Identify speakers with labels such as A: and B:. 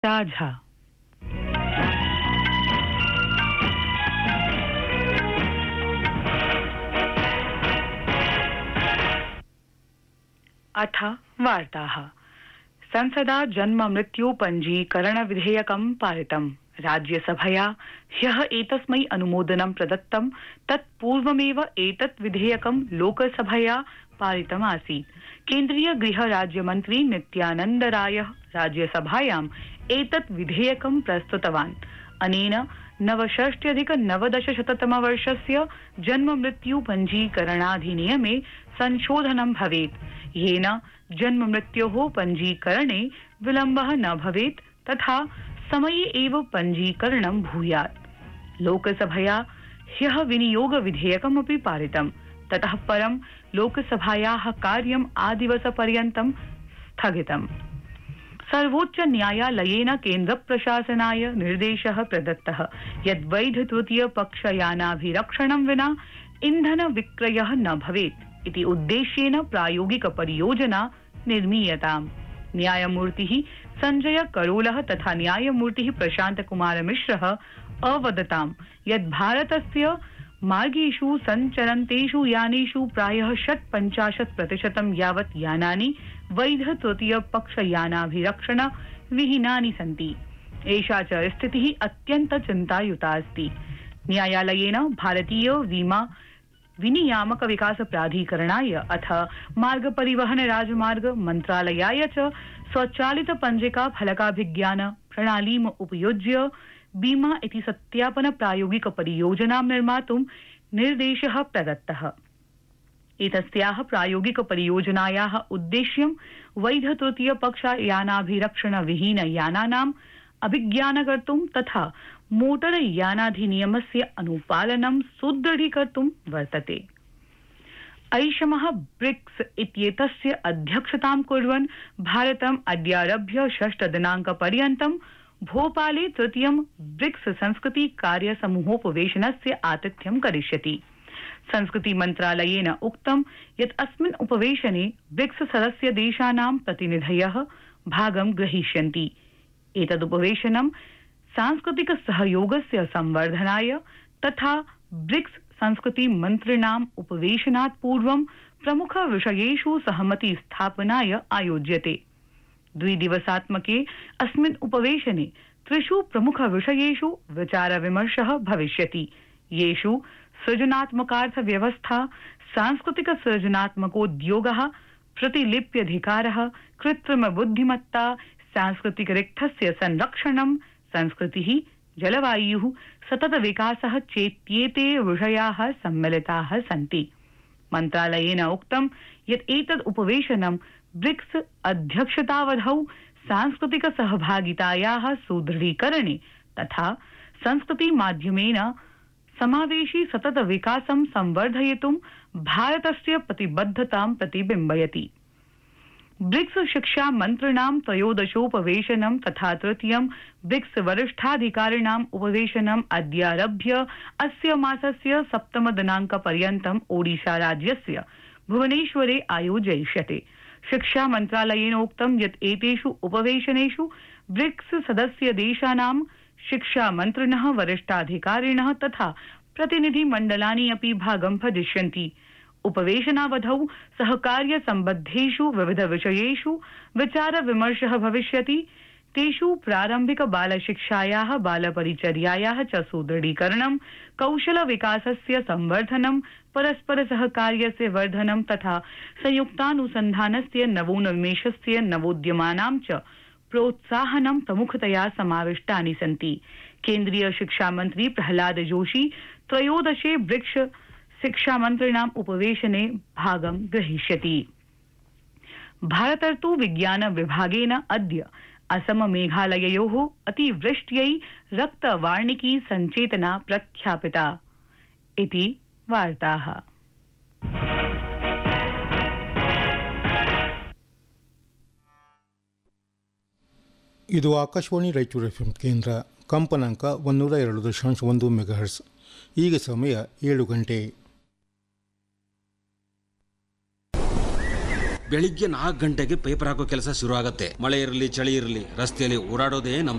A: साझा। अथ वार्ताः। संसदा जन्म मृत्यु पंजीकरण विधेयकं पारितम्। राज्यसभया ह्यः एतस्मै अनुमोदनं प्रदत्तं। तत्पूर्वमेव एतत् विधेयकं लोकसभया पारितमासीत्। केन्द्रीय गृह राज्यमन्त्री नित्यानन्द रायः राज्यसभायाम् एतत् विधेयकं प्रस्तुतवान्। अनेन नवषष्ट्यधिक-नवदशशततमवर्षस्य जन्म मृत्यु पंजीकरणाधिनियमे संशोधनं भवेत्, येन जन्म मृत्योः पंजीकरणे विलम्बः न भवेत् तथा समये एव पंजीकरणं भूयात्। लोकसभया ह्यः विनियोग विधेयकमपि पारितम्। ततः परं लोकसभायाः कार्यम् आदिवसपर्यन्तं स्थगितम्। सर्वोच्च न्यायालयेन केन्द्रप्रशासनाय निर्देशः प्रदत्तः यत् वैध तृतीय पक्षयानाभिरक्षणं विना इन्धन विक्रयः न भवेत् इति उद्देश्येन प्रायोगिक परियोजना निर्मीयताम्। न्यायमूर्तिः संजय करोलः तथा न्यायमूर्तिः प्रशांत कुमार मिश्रः अवदताम् यत् भारतस्य मार्गेषु सञ्चरन्तेषु यानेषु प्रायः 50% यावत् यानानि वैध तृतीय पक्षयानाभिरक्षण विहीनानि सन्ति। एषा च स्थितिः अत्यन्त चिन्तायुता अस्ति। न्यायालयेन भारतीय बीमा विनियामक विकास प्राधिकरणाय अथ मार्ग परिवहन राजमार्ग मन्त्रालयाय च स्वचालित पंजिका फलकाभिज्ञान प्रणालीम् उपयुज्य बीमा इति सत्यापन प्रायोगिक परियोजनां निर्मातुं निर्देशः प्रदत्तः। एतस्याः प्रायोगिक परियोजनायाः उद्देश्यं वैध तृतीय पक्ष यानाभिरक्षण विहीन यानानाम् अभिज्ञानकर्तुं तथा मोटर यानाधिनियमस्य अनुपालनं सुदृढीकर्तुं वर्तते। ऐषमः ब्रिक्स इत्येतस्य अध्यक्षतां कुर्वन् भारतम् अद्यारभ्य 6 दिनाङ्कपर्यन्तं भोपाले तृतीयं ब्रिक्स संस्कृति कार्य समूहोपवेशनस्य आतिथ्यं करिष्यति। संस्कृति मन्त्रालयेन उक्तं यत् अस्मिन् उपवेशने ब्रिक्स सदस्य देशानां प्रतिनिधयः भागं ग्रहीष्यन्ति। एतदुपवेशनं सांस्कृतिक सहयोगस्य संवर्धनाय तथा ब्रिक्स संस्कृति मन्त्रिणाम् उपवेशनात् पूर्वं प्रमुख विषयेषु सहमति स्थापनाय आयोज्यते। द्विदिवसात्मके अस्मिन् उपवेशने 3 प्रमुख विषयेषु विचार विमर्शः भविष्यति, येषु सृजनात्मकार्थव्यवस्था, सांस्कृतिक सृजनात्मकोद्योगः, प्रतिलिप्यधिकारः, कृत्रिम बुद्धिमत्ता, सांस्कृतिक रिक्थस्य संरक्षणं, संस्कृतिः, जलवायुः, सतत विकासः चेत्येते विषयाः सम्मिलिताः सन्ति। मन्त्रालयेन उक्तं यत् एतद् उपवेशनं ब्रिक्स अध्यक्षतावधौ सांस्कृतिक सहभागितायाः सुदृढीकरणे तथा संस्कृति माध्यमेन समावेशी सतत विकासं संवर्धयितुं भारतस्य प्रतिबद्धतां प्रतिबिम्बयति। ब्रिक्स शिक्षा मन्त्रिणां 13 तथा तृतीयं ब्रिक्स वरिष्ठाधिकारिणाम् उपवेशनम् अद्यारभ्य अस्य मासस्य 7 दिनाङ्कपर्यन्तम् ओडिशा राज्यस्य भुवनेश्वरे आयोजयिष्यते। शिक्षा मन्त्रालयेन उक्तं यत् एतेषु उपवेशनेषु ब्रिक्स सदस्य देशानां शिक्षा मन्त्रिणः, वरिष्ठाधिकारिणः तथा प्रतिनिधिमण्डलानि अपि भागं भजिष्यन्ति। उपवेशनावधौ सहकार्य सम्बद्धेषु विविध विषयेषु विचार विमर्शः भविष्यति। तेषु प्रारम्भिक बालशिक्षायाः, बालपरिचर्यायाः च सुदृढीकरणं, कौशल विकासस्य संवर्धनं, परस्पर सहकार्यस्य वर्धनं तथा संयुक्तानुसन्धानस्य नवोन्मेषस्य नवोद्यमानां च प्रोत्साहनं प्रमुखतया समाविष्टानि सन्ति। केन्द्रीय शिक्षा मंत्री प्रहलाद जोशी 13 ब्रिक्स शिक्षा मन्त्रिणाम् उपवेशने भागं ग्रहीष्यति। भारतर्तु विज्ञान विभागेन अद्य असम मेघालययोः अतिवृष्ट्यै रक्तवार्णिकी सञ्चेतना प्रख्यापिता इति वार्ताः।
B: ಇದು ಆಕಾಶವಾಣಿ ರಾಯಚೂರು ಎಫ್ಎಂ ಕೇಂದ್ರ ಕಂಪನಾಂಕ 102.1 ಮೆಗಾಹರ್ಟ್ಸ್. ಈಗ ಸಮಯ 7 ಗಂಟೆ.
C: ಬೆಳಿಗ್ಗೆ 4 ಗಂಟೆಗೆ ಪೇಪರ್ ಹಾಕೋ ಕೆಲಸ ಶುರು ಆಗುತ್ತೆ. ಮಳೆ ಇರಲಿ ಚಳಿ ಇರಲಿ ರಸ್ತೆಯಲ್ಲಿ ಓಡಾಡೋದೇ ನಮ್ಮ